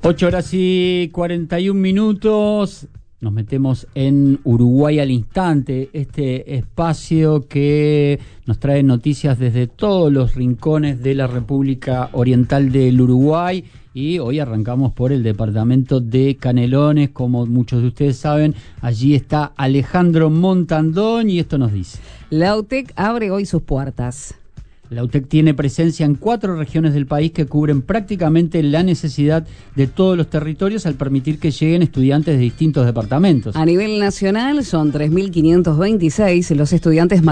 8:41. Nos metemos en Uruguay al instante, este espacio que nos trae noticias desde todos los rincones de la República Oriental del Uruguay. Y hoy arrancamos por el departamento de Canelones, como muchos de ustedes saben. Allí está Alejandro Montandón y esto nos dice: La UTEC abre hoy sus puertas. La UTEC tiene presencia en 4 regiones del país que cubren prácticamente la necesidad de todos los territorios al permitir que lleguen estudiantes de distintos departamentos. A nivel nacional son 3.526 los estudiantes